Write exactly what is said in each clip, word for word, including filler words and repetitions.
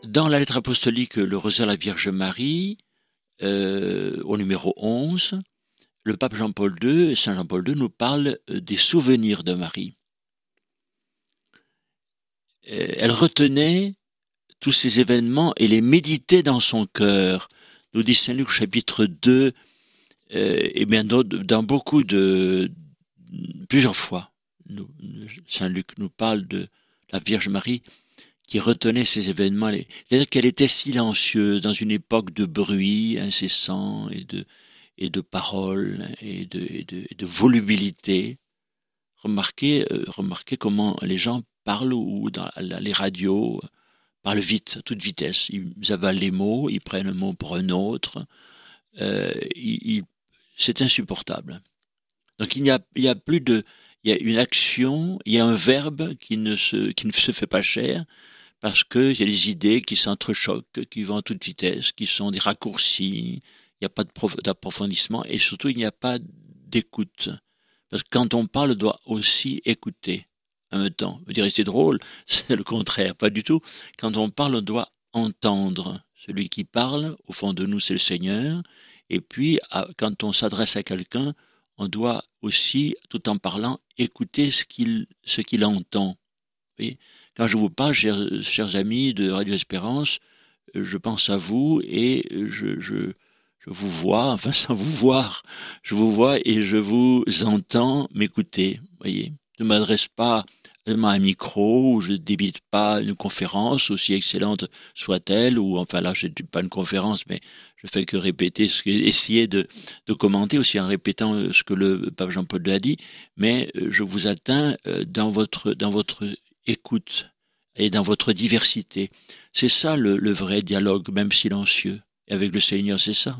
Dans la lettre apostolique Le rosaire à la Vierge Marie, euh, au numéro onze, le pape Jean-Paul deux, Saint Jean-Paul deux nous parle des souvenirs de Marie. Elle retenait tous ces événements et les méditait dans son cœur. Nous dit Saint Luc chapitre deux, euh, et bien dans beaucoup de, plusieurs fois, nous, Saint Luc nous parle de la Vierge Marie qui retenait ces événements. C'est-à-dire qu'elle était silencieuse dans une époque de bruit incessant et de, et de paroles et de, et de, et de volubilité. Remarquez, euh, remarquez comment les gens parlent ou dans les radios parlent vite, à toute vitesse. Ils avalent les mots, ils prennent un mot pour un autre. Euh, ils, ils, c'est insupportable. Donc il n'y a, il y a plus de, il y a une action, il y a un verbe qui ne se, qui ne se fait pas cher, parce qu'il y a des idées qui s'entrechoquent, qui vont à toute vitesse, qui sont des raccourcis, il n'y a pas d'approfondissement, et surtout il n'y a pas d'écoute. Parce que quand on parle, on doit aussi écouter en même temps. Vous direz, c'est drôle, c'est le contraire, pas du tout. Quand on parle, on doit entendre. Celui qui parle, au fond de nous, c'est le Seigneur. Et puis, quand on s'adresse à quelqu'un, on doit aussi, tout en parlant, écouter ce qu'il, ce qu'il entend. Vous voyez ? Quand je vous parle, chers, chers amis de Radio Espérance, je pense à vous et je, je, je vous vois, enfin sans vous voir, je vous vois et je vous entends m'écouter. Vous voyez, je ne m'adresse pas à un micro, ou je ne débite pas une conférence, aussi excellente soit-elle, ou enfin là, je ne dis pas une conférence, mais je fais que répéter, ce que, essayer de, de commenter aussi en répétant ce que le pape Jean-Paul deux a dit, mais je vous atteins dans votre, dans votre écoute et dans votre diversité. C'est ça le, le vrai dialogue, même silencieux. Et avec le Seigneur, c'est ça.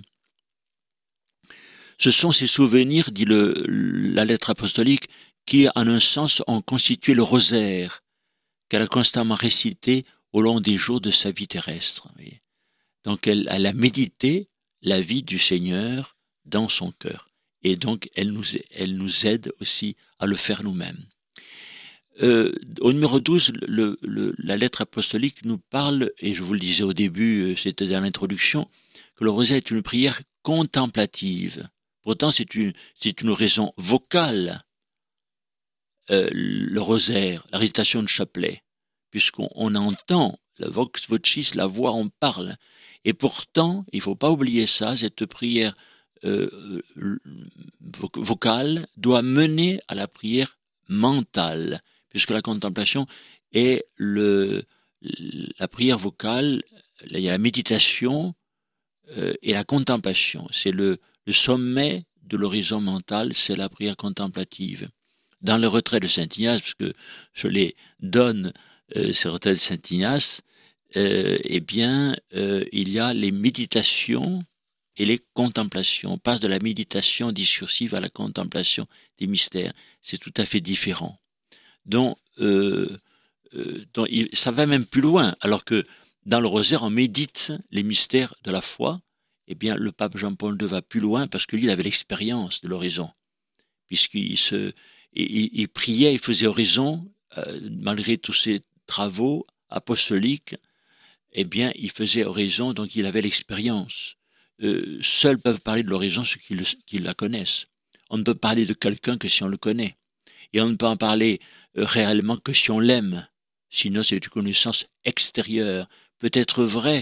Ce sont ces souvenirs, dit le, la lettre apostolique, qui, en un sens, ont constitué le rosaire qu'elle a constamment récité au long des jours de sa vie terrestre. Donc, elle, elle a médité la vie du Seigneur dans son cœur. Et donc, elle nous, elle nous aide aussi à le faire nous-mêmes. Euh, au numéro douze, le, le, la lettre apostolique nous parle, et je vous le disais au début, c'était dans l'introduction, que le rosaire est une prière contemplative. Pourtant, c'est une, c'est une raison vocale, euh, le rosaire, la récitation de chapelet, puisqu'on on entend la vox vocis, la voix, on parle. Et pourtant, il ne faut pas oublier ça, cette prière euh, vocale doit mener à la prière mentale, puisque la contemplation est le, la prière vocale, il y a la méditation euh, et la contemplation. C'est le, le sommet de l'horizon mental, c'est la prière contemplative. Dans le retrait de Saint-Ignace, parce que je les donne, euh, ces retraits de Saint-Ignace, euh, eh bien, euh, il y a les méditations et les contemplations. On passe de la méditation discursive à la contemplation des mystères. C'est tout à fait différent. Donc, euh, euh, donc il, ça va même plus loin, alors que dans le rosaire, on médite les mystères de la foi. Eh bien, le pape Jean-Paul deux va plus loin parce que lui, il avait l'expérience de l'horizon, puisqu'il se, il, il priait, il faisait oraison, euh, malgré tous ses travaux apostoliques. Eh bien, il faisait oraison, donc il avait l'expérience. Euh, seuls peuvent parler de l'horizon ceux qui, le, qui la connaissent. On ne peut parler de quelqu'un que si on le connaît. Et on ne peut en parler réellement que si on l'aime. Sinon, c'est une connaissance extérieure. Peut être vrai